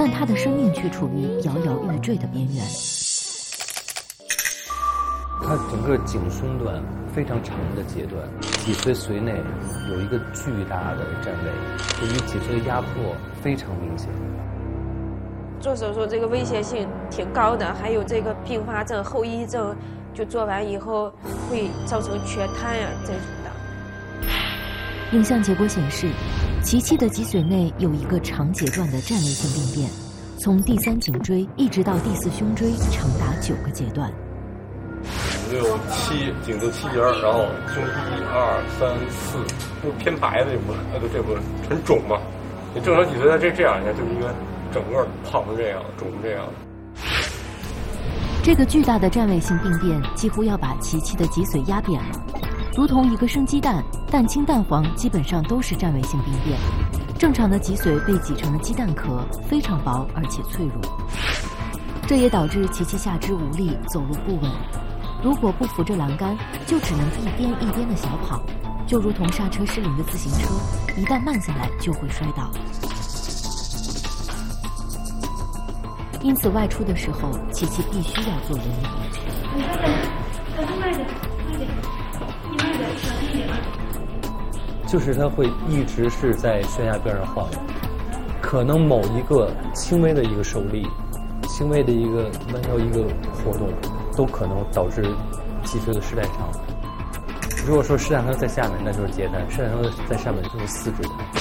但他的生命却处于摇摇欲坠的边缘。 它整个颈胸段非常长的截断，脊髓髓内有一个巨大的占位，对于脊髓的压迫非常明显。 做手术这个危险性挺高的，还有这个并发症、后遗症，就做完以后会造成缺瘫呀这种的。 影像结果显示，琪琪的脊髓内有一个长截断的占位性病变，从第3颈椎一直到第4胸椎，长达9个阶段。 有颈子7节，然后胸1、2、3、4，就偏白的这不很肿嘛？你正常脊髓在这样，你看就应该整个胖成这样，肿成这样。 这个巨大的占位性病变几乎要把琪琪的脊髓压扁了，如同一个生鸡蛋，蛋清蛋黄基本上都是占位性病变。正常的脊髓被挤成了鸡蛋壳，非常薄而且脆弱。这也导致琪琪下肢无力，走路不稳。如果不扶着栏杆，就只能一颠一颠的小跑，就如同刹车失灵的自行车，一旦慢下来就会摔倒。因此外出的时候，琪琪必须要坐轮椅。 你慢点，慢点，你慢点，小心点。 就是它会一直是在悬崖边上晃悠，可能某一个轻微的一个受力，轻微的一个弯腰一个活动，都可能导致脊髓的室带伤。如果说室带伤在下面，那就是截瘫；室带伤在上面就是4椎瘫。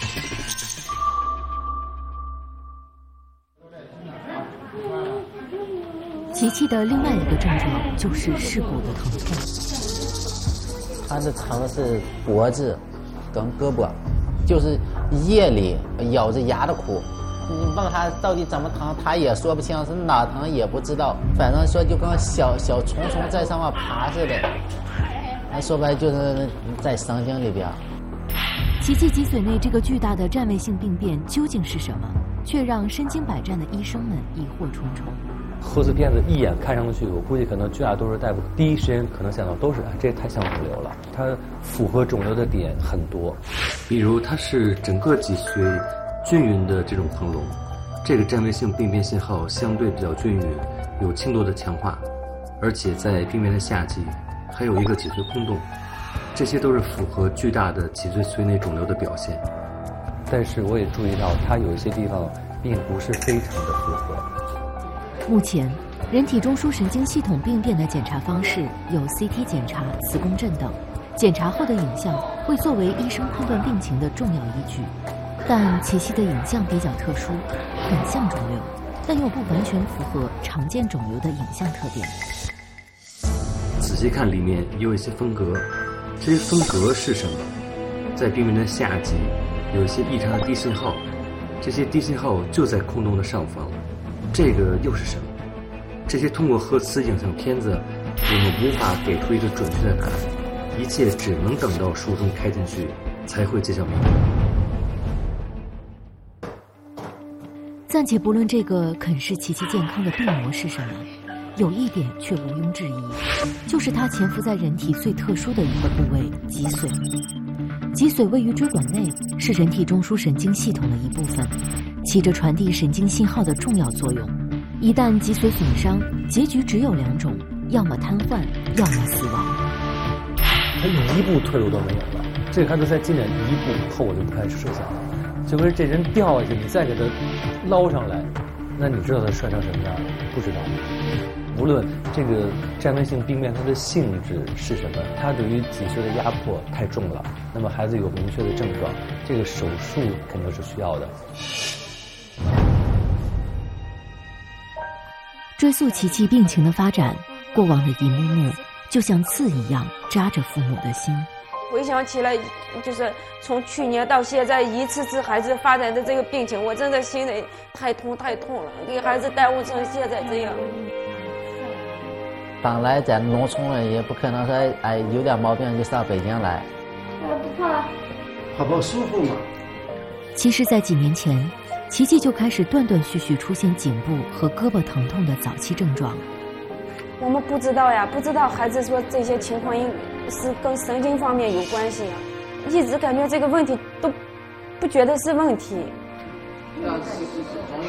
琪琪的另外一个症状就是视骨的疼痛。 他的疼是脖子跟胳膊，就是夜里咬着牙的哭。你问他到底怎么疼，他也说不清，是哪疼也不知道。反正说就跟小虫虫在上面爬似的，那说白了就是在神经里边。 琪琪脊髓内这个巨大的占位性病变究竟是什么，却让身经百战的医生们疑惑重重。 核磁片子一眼看上去，我估计可能绝大多数大夫第一时间可能想到都是这太像肿瘤了。它符合肿瘤的点很多，比如它是整个脊髓均匀的这种膨隆，这个占位性病变信号相对比较均匀，有轻度的强化，而且在病变的下级还有一个脊髓空洞，这些都是符合巨大的脊髓髓内肿瘤的表现。但是我也注意到它有一些地方并不是非常的符合。 目前，人体中枢神经系统病变的检查方式有 CT 检查、磁共振等，检查后的影像会作为医生判断病情的重要依据。但琪琪的影像比较特殊，很像肿瘤，但又不完全符合常见肿瘤的影像特点。 仔细看里面有一些分隔，这些分隔是什么？在病变的下级有一些异常的低信号，这些低信号就在空洞的上方，这个又是什么？这些通过核磁影像片子，我们无法给出一个准确的答案，一切只能等到术中开进去才会揭晓明白。 暂且不论这个肯视琪琪健康的病魔是什么，有一点却毋庸置疑，就是它潜伏在人体最特殊的一个部位——脊髓。脊髓位于椎管内，是人体中枢神经系统的一部分，起着传递神经信号的重要作用。一旦脊髓损伤，结局只有2种，要么瘫痪，要么死亡。 他一步退路都没有了，这个孩子再进来一步，后果就不堪设想了。就跟这人掉下去，你再给他捞上来，那你知道他摔成什么样了？不知道。无论这个占位性病变它的性质是什么，它对于脊髓的压迫太重了，那么孩子有明确的症状，这个手术肯定是需要的。 追溯琪琪病情的发展，过往的一幕幕就像刺一样扎着父母的心。 回想起来，就是从去年到现在，一次次孩子发展的这个病情，我真的心里太痛了，给孩子耽误成现在这样。 本来在农村了，也不可能说有点毛病就上北京来。 不怕， 怕不舒服嘛。 其实，在几年前，琪琪就开始断断续续出现颈部和胳膊疼痛的早期症状。 我们不知道呀，不知道孩子说这些情况是跟神经方面有关系呀，一直感觉这个问题都不觉得是问题。